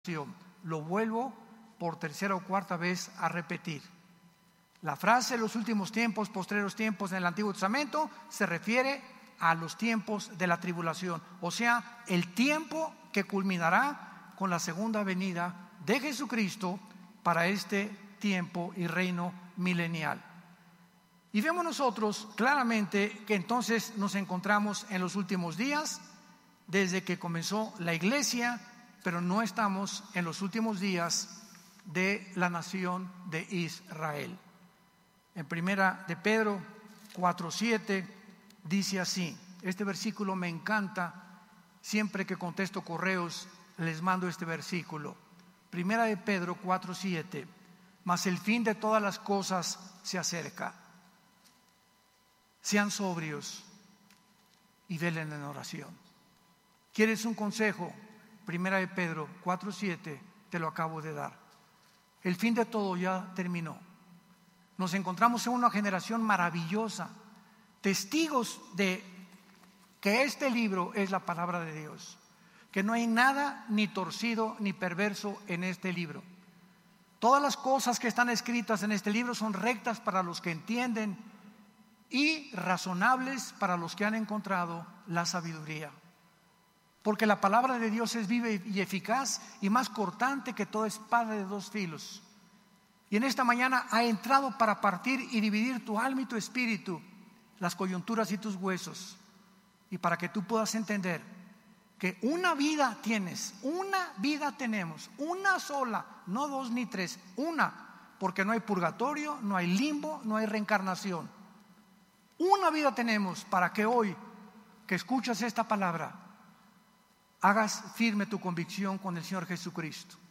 Lo vuelvo por tercera o cuarta vez a repetir. La frase los últimos tiempos, postreros tiempos en el Antiguo Testamento se refiere a los tiempos de la tribulación, o sea, el tiempo que culminará con la segunda venida de Jesucristo para este tiempo y reino milenial. Y vemos nosotros claramente que entonces nos encontramos en los últimos días desde que comenzó la iglesia, pero no estamos en los últimos días de la nación de Israel. En primera de Pedro 4:7 dice así, este versículo me encanta, siempre que contesto correos les mando este versículo. Primera de Pedro 4:7, mas el fin de todas las cosas se acerca. Sean sobrios y velen en oración. ¿Quieres un consejo? Primera de Pedro 4:7 te lo acabo de dar. El fin de todo ya terminó. Nos encontramos en una generación maravillosa, testigos de que este libro es la palabra de Dios, que no hay nada ni torcido ni perverso en este libro. Todas las cosas que están escritas en este libro son rectas para los que entienden y razonables para los que han encontrado la sabiduría. Porque la palabra de Dios es viva y eficaz y más cortante que toda espada de dos filos. Y en esta mañana ha entrado para partir y dividir tu alma y tu espíritu, las coyunturas y tus huesos. Y para que tú puedas entender que una vida tienes, una vida tenemos, una sola, no dos ni tres, una, porque no hay purgatorio, no hay limbo, no hay reencarnación. Una vida tenemos para que hoy que escuchas esta palabra hagas firme tu convicción con el Señor Jesucristo.